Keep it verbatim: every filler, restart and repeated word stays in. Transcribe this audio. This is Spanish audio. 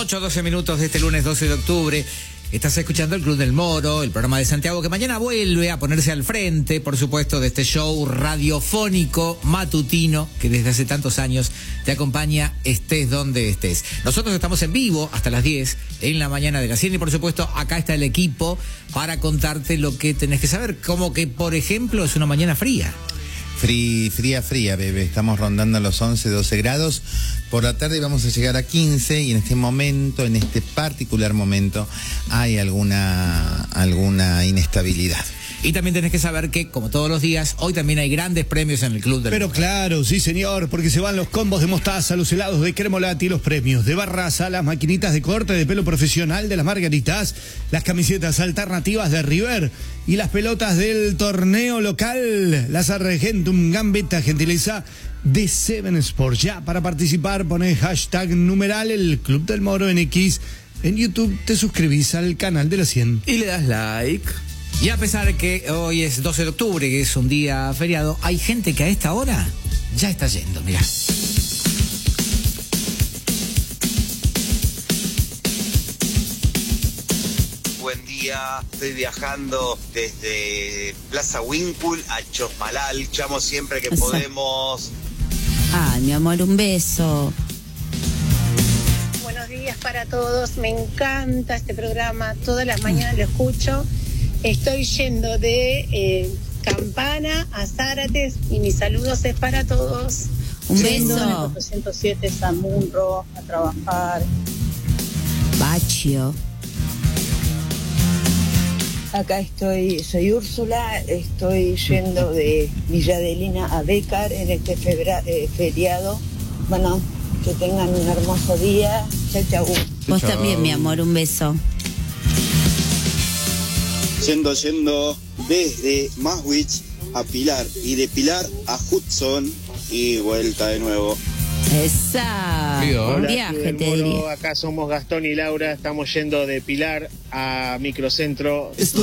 ocho, doce minutos de este lunes doce de octubre. Estás escuchando el Club del Moro, el programa de Santiago, que mañana vuelve a ponerse al frente, por supuesto, de este show radiofónico matutino que desde hace tantos años te acompaña, estés donde estés. Nosotros estamos en vivo hasta las diez en la mañana de la cien y, por supuesto, acá está el equipo para contarte lo que tenés que saber, como que, por ejemplo, es una mañana fría. Fría, fría, fría, bebé. Estamos rondando los once, doce grados. Por la tarde vamos a llegar a quince y en este momento, en este particular momento, hay alguna, alguna inestabilidad. Y también tenés que saber que, como todos los días, hoy también hay grandes premios en el Club del Pero Moro. claro, sí señor, porque se van los combos de mostaza, los helados de Cremolati, los premios de Barraza, las maquinitas de corte de pelo profesional de las Margaritas, las camisetas alternativas de River y las pelotas del torneo local, las Argentum Gambetta, gentileza de Seven Sports. Ya, para participar, ponés hashtag numeral el Club del Moro en X. En YouTube te suscribís al canal de la cien. Y le das like. Y a pesar de que hoy es doce de octubre, que es un día feriado, hay gente que a esta hora ya está yendo, mirá. Buen día, estoy viajando desde Plaza Winkle a Chosmalal, llamo siempre que podemos. Ay, mi amor, un beso. Buenos días para todos, me encanta este programa, todas las mañanas lo escucho. Estoy yendo de eh, Campana a Zárate y mis saludos es para todos. Un Yendo en el beso. cuatrocientos siete San Munro a trabajar. Bachio. Acá estoy, soy Úrsula, estoy yendo de Villa Adelina a Bécar en este febra, eh, feriado. Bueno, que tengan un hermoso día. Chau, chau. Vos Chao. también, mi amor, un beso. Yendo, yendo desde Maswich a Pilar y de Pilar a Hudson y vuelta de nuevo. Esa. Hola, Un viaje, te diría. Acá somos Gastón y Laura, estamos yendo de Pilar a Microcentro.